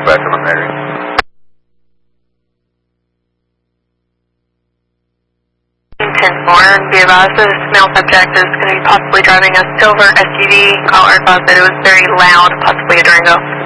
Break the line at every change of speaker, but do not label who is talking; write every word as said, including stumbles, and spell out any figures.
back to my area.
ten four, be advised that this male subject is going to be possibly driving a silver S U V. Caller advised that it was very loud, possibly a Durango.